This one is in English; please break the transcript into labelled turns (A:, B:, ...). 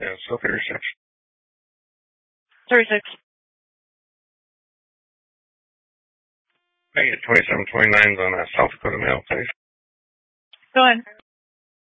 A: Yeah, so 36.
B: 36.
A: I get 2729s on that South Dakota mail, please.
B: Go ahead.